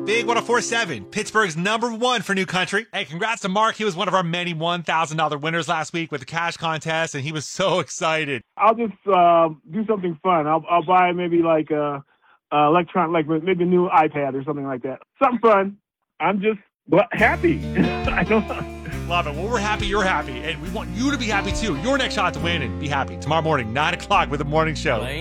Big 104.7, Pittsburgh's #1 for New Country. Hey, congrats to Mark. He was one of our many $1,000 winners last week with the cash contest, and he was so excited. I'll just do something fun. I'll buy maybe like maybe a new iPad or something like that. Something fun. I'm just happy. I don't Love it. Well, we're happy you're happy, and we want you to be happy too. Your next shot to win and be happy tomorrow morning, 9 o'clock with the morning show.